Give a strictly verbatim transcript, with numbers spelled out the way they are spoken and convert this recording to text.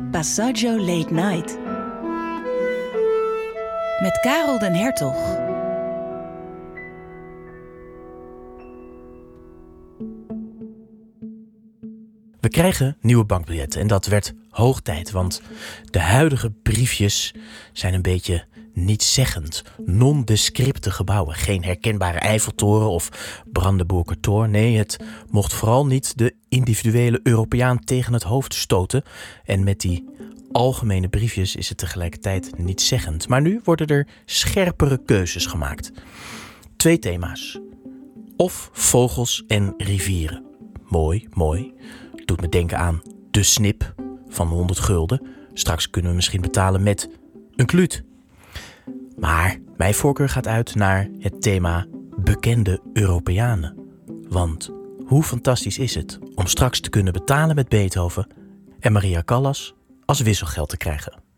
Passaggio Late Night. Met Karel den Hertog. We krijgen nieuwe bankbiljetten en dat werd hoog tijd, want de huidige briefjes zijn een beetje nietszeggend. Nondescripte gebouwen, geen herkenbare Eiffeltoren of Brandenburger Tor. Nee, het mocht vooral niet de individuele Europeaan tegen het hoofd stoten. En met die algemene briefjes is het tegelijkertijd nietszeggend. Maar nu worden er scherpere keuzes gemaakt. Twee thema's. Of vogels en rivieren. Mooi, mooi. Doet me denken aan de snip van honderd gulden. Straks kunnen we misschien betalen met een kluut. Maar mijn voorkeur gaat uit naar het thema bekende Europeanen. Want hoe fantastisch is het om straks te kunnen betalen met Beethoven en Maria Callas als wisselgeld te krijgen.